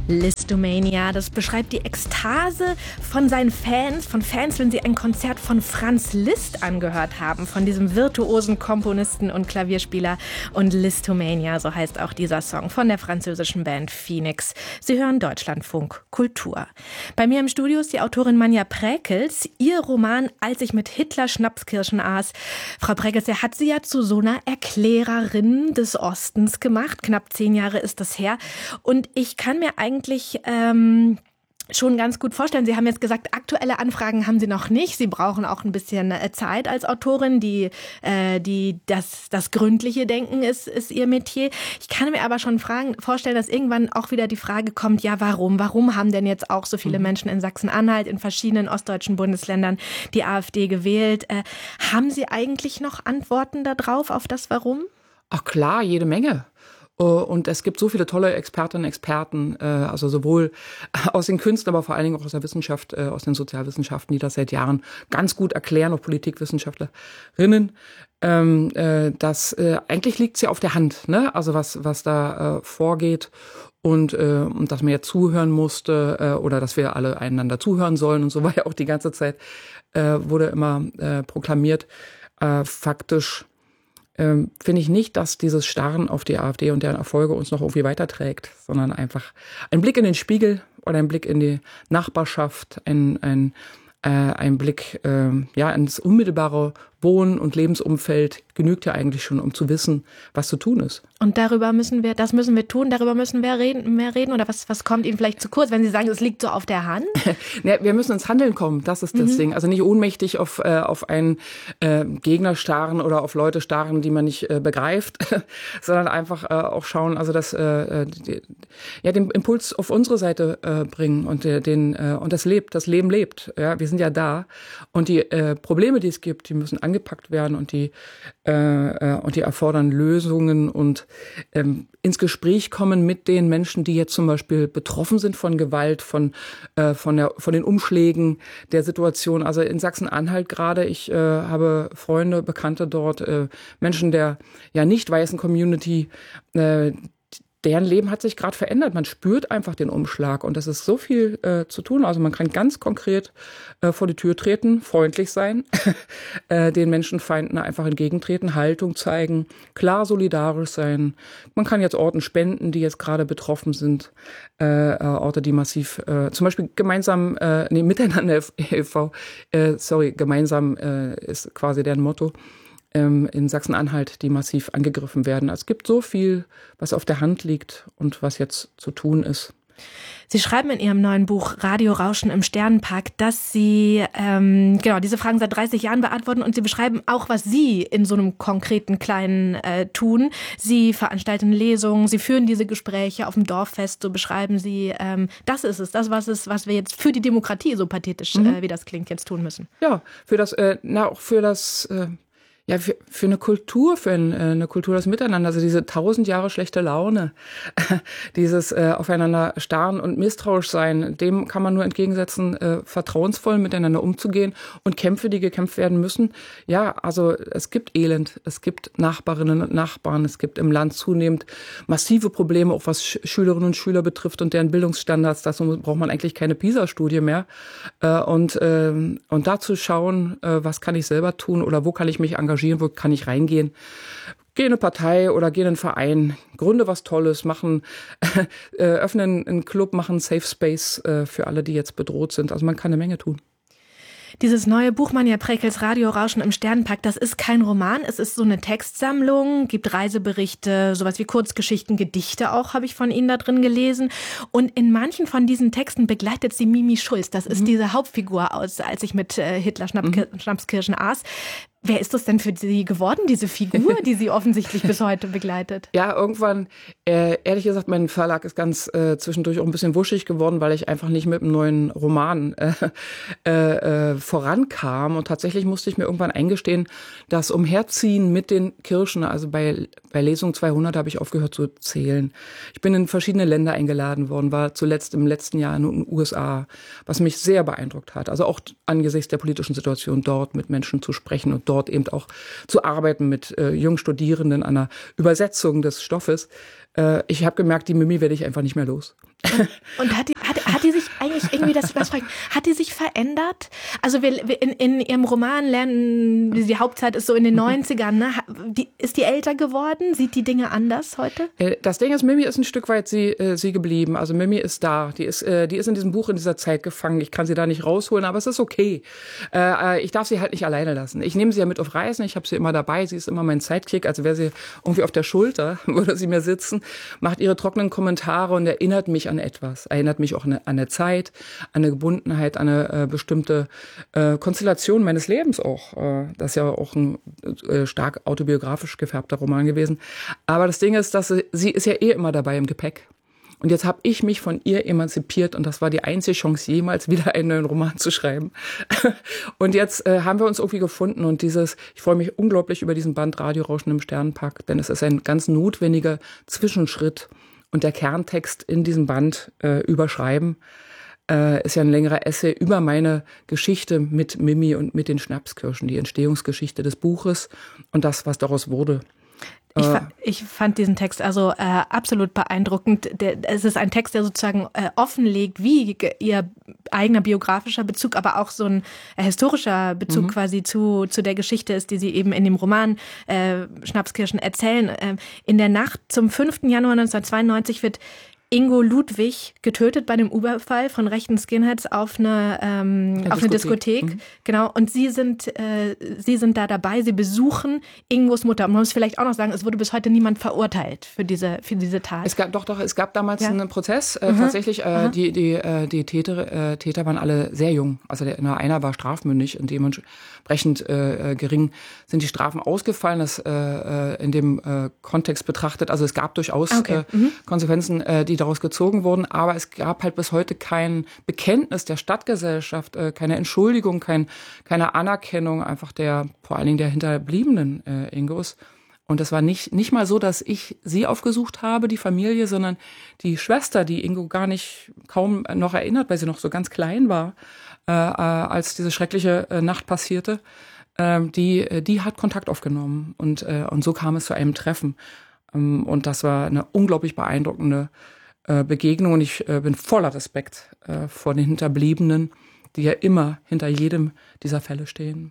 Listomania, das beschreibt die Ekstase von seinen Fans, wenn sie ein Konzert von Franz Liszt angehört haben, von diesem virtuosen Komponisten und Klavierspieler. Und Listomania, so heißt auch dieser Song von der französischen Band Phoenix. Sie hören Deutschlandfunk Kultur. Bei mir im Studio ist die Autorin Manja Präkels. Ihr Roman Als ich mit Hitler Schnapskirschen aß. Frau Präkels, der hat Sie ja zu so einer Erklärerin des Ostens gemacht. Knapp 10 Jahre ist das her. Und ich kann mir eigentlich schon ganz gut vorstellen. Sie haben jetzt gesagt, aktuelle Anfragen haben Sie noch nicht. Sie brauchen auch ein bisschen Zeit als Autorin. Das gründliche Denken ist Ihr Metier. Ich kann mir aber schon vorstellen, dass irgendwann auch wieder die Frage kommt, ja, warum? Warum haben denn jetzt auch so viele Menschen in Sachsen-Anhalt, in verschiedenen ostdeutschen Bundesländern die AfD gewählt? Haben Sie eigentlich noch Antworten darauf, auf das Warum? Ach klar, jede Menge. Und es gibt so viele tolle Expertinnen und Experten, also sowohl aus den Künsten, aber vor allen Dingen auch aus der Wissenschaft, aus den Sozialwissenschaften, die das seit Jahren ganz gut erklären, auch Politikwissenschaftlerinnen. Dass eigentlich liegt's ja auf der Hand, ne? Also was da vorgeht und dass man jetzt zuhören musste oder dass wir alle einander zuhören sollen und so war ja auch die ganze Zeit wurde immer proklamiert. Faktisch finde ich nicht, dass dieses Starren auf die AfD und deren Erfolge uns noch irgendwie weiterträgt, sondern einfach ein Blick in den Spiegel oder ein Blick in die Nachbarschaft, ein Blick ins unmittelbare Wohn- und Lebensumfeld genügt ja eigentlich schon, um zu wissen, was zu tun ist. Und darüber müssen wir mehr reden oder was kommt Ihnen vielleicht zu kurz, wenn Sie sagen, es liegt so auf der Hand? Ja, wir müssen ins Handeln kommen, das ist das Ding. Also nicht ohnmächtig auf einen Gegner starren oder auf Leute starren, die man nicht begreift, sondern einfach auch schauen, also dass den Impuls auf unsere Seite bringen und das Leben lebt. Ja, wir sind ja da und die Probleme, die es gibt, die müssen angepackt werden und die erfordern Lösungen und ins Gespräch kommen mit den Menschen, die jetzt zum Beispiel betroffen sind von Gewalt, von den Umschlägen der Situation. Also in Sachsen-Anhalt gerade, ich habe Freunde, Bekannte dort, Menschen der ja nicht weißen Community, deren Leben hat sich gerade verändert. Man spürt einfach den Umschlag und das ist so viel zu tun. Also man kann ganz konkret vor die Tür treten, freundlich sein, den Menschenfeinden einfach entgegentreten, Haltung zeigen, klar solidarisch sein. Man kann jetzt Orten spenden, die jetzt gerade betroffen sind, Orte, die massiv, zum Beispiel gemeinsam, Miteinander e.V., gemeinsam ist quasi deren Motto. In Sachsen-Anhalt, die massiv angegriffen werden. Es gibt so viel, was auf der Hand liegt und was jetzt zu tun ist. Sie schreiben in Ihrem neuen Buch Radio Rauschen im Sternenpark, dass Sie diese Fragen seit 30 Jahren beantworten und Sie beschreiben auch, was Sie in so einem konkreten Kleinen tun. Sie veranstalten Lesungen, Sie führen diese Gespräche auf dem Dorffest, so beschreiben Sie, das ist es, was wir jetzt für die Demokratie, so pathetisch wie das klingt, jetzt tun müssen. Ja, für eine Kultur, eine Kultur des Miteinander, also diese 1000 Jahre schlechte Laune, dieses aufeinander starren und misstrauisch sein, dem kann man nur entgegensetzen, vertrauensvoll miteinander umzugehen und Kämpfe, die gekämpft werden müssen. Ja, also es gibt Elend, es gibt Nachbarinnen und Nachbarn, es gibt im Land zunehmend massive Probleme, auch was Schülerinnen und Schüler betrifft und deren Bildungsstandards. Dazu braucht man eigentlich keine PISA-Studie mehr. Und dazu schauen, was kann ich selber tun oder wo kann ich mich engagieren, wo kann ich reingehen? Geh in eine Partei oder geh in einen Verein, gründe was Tolles, öffnen einen Club, machen Safe Space für alle, die jetzt bedroht sind. Also man kann eine Menge tun. Dieses neue Buch Manja Präkels Radio Rauschen im Sternenpark, das ist kein Roman, es ist so eine Textsammlung, gibt Reiseberichte, sowas wie Kurzgeschichten, Gedichte auch, habe ich von Ihnen da drin gelesen. Und in manchen von diesen Texten begleitet sie Mimi Schulz, das ist diese Hauptfigur aus Als ich mit Hitler Schnapskirschen aß. Wer ist das denn für Sie geworden, diese Figur, die Sie offensichtlich bis heute begleitet? Ja, irgendwann, ehrlich gesagt, mein Verlag ist ganz zwischendurch auch ein bisschen wuschig geworden, weil ich einfach nicht mit einem neuen Roman vorankam. Und tatsächlich musste ich mir irgendwann eingestehen, das Umherziehen mit den Kirschen, also bei Lesung 200 habe ich aufgehört zu zählen. Ich bin in verschiedene Länder eingeladen worden, war zuletzt im letzten Jahr in den USA, was mich sehr beeindruckt hat. Also auch angesichts der politischen Situation dort mit Menschen zu sprechen und dort dort eben auch zu arbeiten mit jungen Studierenden an einer Übersetzung des Stoffes. Ich habe gemerkt, die Mimi werde ich einfach nicht mehr los. Und hat die sich eigentlich irgendwie, hat die sich verändert? Also in ihrem Roman lernen, die Hauptzeit ist so in den 90ern, ne? Ist die älter geworden? Sieht die Dinge anders heute? Das Ding ist, Mimi ist ein Stück weit sie geblieben. Also Mimi ist da. Die ist in diesem Buch in dieser Zeit gefangen. Ich kann sie da nicht rausholen, aber es ist okay. Ich darf sie halt nicht alleine lassen. Ich nehme sie ja mit auf Reisen. Ich habe sie immer dabei. Sie ist immer mein Sidekick. Also wäre sie irgendwie auf der Schulter, würde sie mir sitzen, macht ihre trockenen Kommentare und erinnert mich an etwas. Erinnert mich auch an eine Zeit, an eine Gebundenheit, an eine bestimmte Konstellation meines Lebens auch. Das ist ja auch ein stark autobiografisch gefärbter Roman gewesen. Aber das Ding ist, dass sie ist ja immer dabei im Gepäck. Und jetzt habe ich mich von ihr emanzipiert und das war die einzige Chance, jemals wieder einen neuen Roman zu schreiben. Und jetzt haben wir uns irgendwie gefunden und ich freue mich unglaublich über diesen Band Radiorauschen im Sternenpark, denn es ist ein ganz notwendiger Zwischenschritt. Und der Kerntext in diesem Band überschreiben ist ja ein längerer Essay über meine Geschichte mit Mimi und mit den Schnapskirschen, die Entstehungsgeschichte des Buches und das, was daraus wurde. Ich fand diesen Text also absolut beeindruckend. Es ist ein Text, der sozusagen offenlegt, wie ihr eigener biografischer Bezug, aber auch so ein historischer Bezug quasi zu der Geschichte ist, die sie eben in dem Roman Schnapskirschen erzählen. In der Nacht zum 5. Januar 1992 wird Ingo Ludwig getötet bei einem Überfall von rechten Skinheads auf eine Diskothek. Genau. Und Sie sind da dabei. Sie besuchen Ingos Mutter. Man muss vielleicht auch noch sagen, es wurde bis heute niemand verurteilt für diese Tat. Es gab damals einen Prozess. Tatsächlich, die Täter waren alle sehr jung. Also einer war strafmündig und dementsprechend gering sind die Strafen ausgefallen. Das in dem Kontext betrachtet. Also es gab durchaus Konsequenzen, die daraus gezogen wurden, aber es gab halt bis heute kein Bekenntnis der Stadtgesellschaft, keine Entschuldigung, keine Anerkennung einfach vor allen Dingen der Hinterbliebenen Ingos. Und das war nicht mal so, dass ich sie aufgesucht habe, die Familie, sondern die Schwester, die Ingo kaum noch erinnert, weil sie noch so ganz klein war, als diese schreckliche Nacht passierte, die hat Kontakt aufgenommen und so kam es zu einem Treffen. Und das war eine unglaublich beeindruckende Begegnung und ich bin voller Respekt vor den Hinterbliebenen, die ja immer hinter jedem dieser Fälle stehen.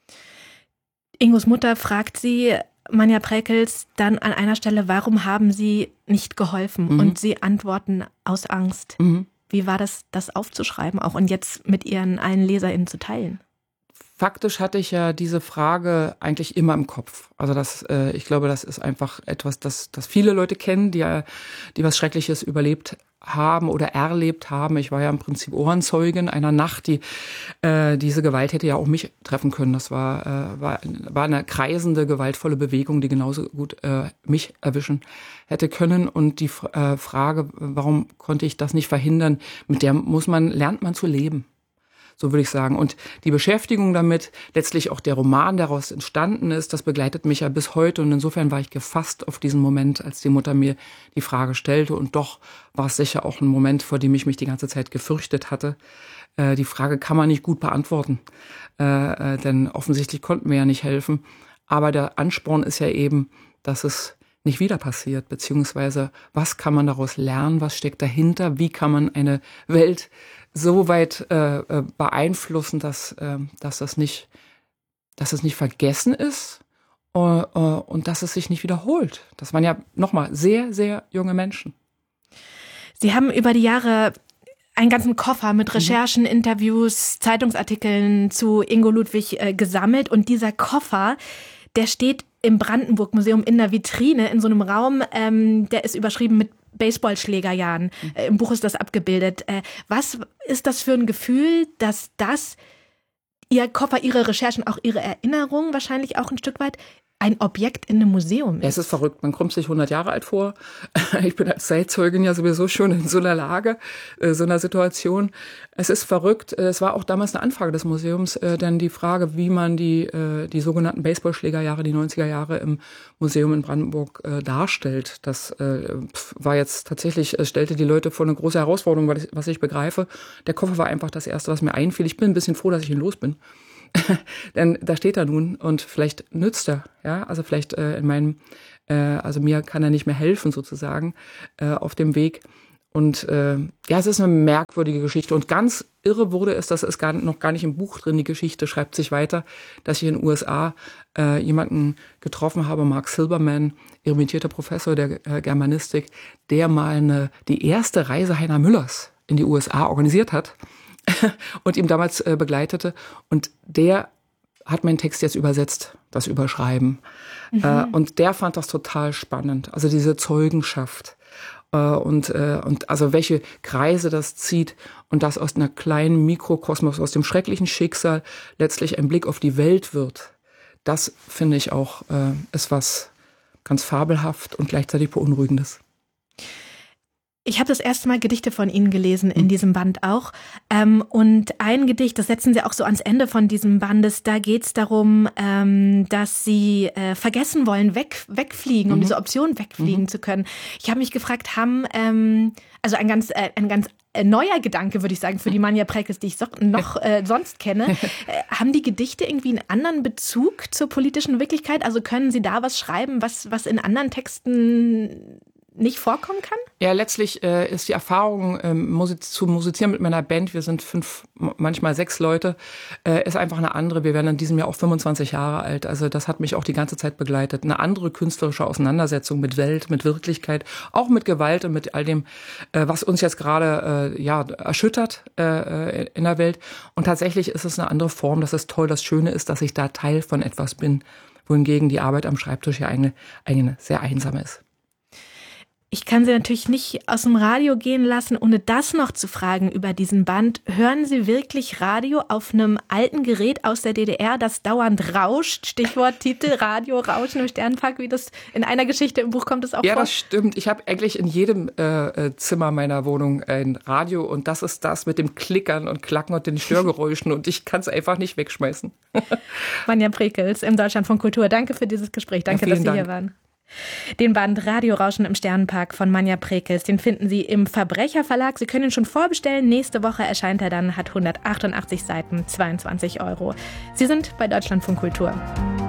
Ingos Mutter fragt sie, Manja Präkels, dann an einer Stelle, warum haben Sie nicht geholfen? Und sie antworten, aus Angst. Wie war das aufzuschreiben auch und jetzt mit Ihren allen LeserInnen zu teilen? Faktisch hatte ich ja diese Frage eigentlich immer im Kopf. Also ich glaube, das ist einfach etwas, das viele Leute kennen, die was Schreckliches überlebt haben oder erlebt haben. Ich war ja im Prinzip Ohrenzeugin einer Nacht, diese Gewalt hätte ja auch mich treffen können. Das war eine kreisende, gewaltvolle Bewegung, die genauso gut mich erwischen hätte können. Und die Frage, warum konnte ich das nicht verhindern, mit der lernt man zu leben. So würde ich sagen. Und die Beschäftigung damit, letztlich auch der Roman daraus entstanden ist, das begleitet mich ja bis heute. Und insofern war ich gefasst auf diesen Moment, als die Mutter mir die Frage stellte. Und doch war es sicher auch ein Moment, vor dem ich mich die ganze Zeit gefürchtet hatte. Die Frage kann man nicht gut beantworten, denn offensichtlich konnten wir ja nicht helfen. Aber der Ansporn ist ja eben, dass es nicht wieder passiert, beziehungsweise was kann man daraus lernen, was steckt dahinter, wie kann man eine Welt so weit beeinflussen, dass es nicht vergessen ist und dass es sich nicht wiederholt. Das waren ja nochmal sehr, sehr junge Menschen. Sie haben über die Jahre einen ganzen Koffer mit Recherchen, Interviews, Zeitungsartikeln zu Ingo Ludwig gesammelt und dieser Koffer, der steht im Brandenburg-Museum in der Vitrine in so einem Raum, der ist überschrieben mit Baseballschlägerjahren. Im Buch ist das abgebildet. Was ist das für ein Gefühl, dass Ihr Koffer, Ihre Recherchen, auch Ihre Erinnerungen wahrscheinlich auch ein Stück weit ein Objekt in einem Museum ist? Ja, es ist verrückt. Man kommt sich 100 Jahre alt vor. Ich bin als Zeitzeugin ja sowieso schon in so einer Lage, so einer Situation. Es ist verrückt. Es war auch damals eine Anfrage des Museums, denn die Frage, wie man die sogenannten Baseballschlägerjahre, die 90er Jahre im Museum in Brandenburg darstellt, das war jetzt tatsächlich, es stellte die Leute vor eine große Herausforderung, was ich begreife. Der Koffer war einfach das Erste, was mir einfiel. Ich bin ein bisschen froh, dass ich ihn los bin. Denn da steht er nun und vielleicht nützt er, ja, also vielleicht also mir kann er nicht mehr helfen sozusagen auf dem Weg. Und es ist eine merkwürdige Geschichte. Und ganz irre wurde es, das ist noch gar nicht im Buch drin, die Geschichte schreibt sich weiter, dass ich in den USA jemanden getroffen habe, Mark Silberman, emeritierter Professor der Germanistik, der mal die erste Reise Heiner Müllers in die USA organisiert hat und ihm damals begleitete. Und der hat meinen Text jetzt übersetzt, das Überschreiben. Und der fand das total spannend. Also diese Zeugenschaft. Und also welche Kreise das zieht und das aus einer kleinen Mikrokosmos, aus dem schrecklichen Schicksal letztlich ein Blick auf die Welt wird. Das finde ich auch ist was ganz fabelhaft und gleichzeitig Beunruhigendes. Ich habe das erste Mal Gedichte von Ihnen gelesen, in diesem Band auch. Und ein Gedicht, das setzen Sie auch so ans Ende von diesem Bandes, da geht es darum, dass Sie vergessen wollen, wegfliegen, um diese Option wegfliegen zu können. Ich habe mich gefragt, also ein ganz neuer Gedanke, würde ich sagen, für die Manja Prekels, die ich noch sonst kenne. Haben die Gedichte irgendwie einen anderen Bezug zur politischen Wirklichkeit? Also können Sie da was schreiben, was in anderen Texten nicht vorkommen kann? Ja, letztlich ist die Erfahrung zu musizieren mit meiner Band, wir sind 5, manchmal 6 Leute, ist einfach eine andere. Wir werden in diesem Jahr auch 25 Jahre alt. Also das hat mich auch die ganze Zeit begleitet. Eine andere künstlerische Auseinandersetzung mit Welt, mit Wirklichkeit, auch mit Gewalt und mit all dem, was uns jetzt gerade erschüttert in der Welt. Und tatsächlich ist es eine andere Form. Das ist toll. Das Schöne ist, dass ich da Teil von etwas bin, wohingegen die Arbeit am Schreibtisch ja eine sehr einsame ist. Ich kann Sie natürlich nicht aus dem Radio gehen lassen, ohne das noch zu fragen über diesen Band. Hören Sie wirklich Radio auf einem alten Gerät aus der DDR, das dauernd rauscht? Stichwort Titel, Radio, Rauschen im Sternenpark, wie das in einer Geschichte im Buch kommt es auch vor? Ja, das stimmt. Ich habe eigentlich in jedem Zimmer meiner Wohnung ein Radio und das ist das mit dem Klickern und Klacken und den Störgeräuschen und ich kann es einfach nicht wegschmeißen. Manja Prekels im Deutschlandfunk Kultur. Danke für dieses Gespräch. Danke, dass Sie hier waren. Den Band Radiorauschen im Sternenpark von Manja Prekels, den finden Sie im Verbrecherverlag. Sie können ihn schon vorbestellen. Nächste Woche erscheint er dann, hat 188 Seiten, 22 €. Sie sind bei Deutschlandfunk Kultur.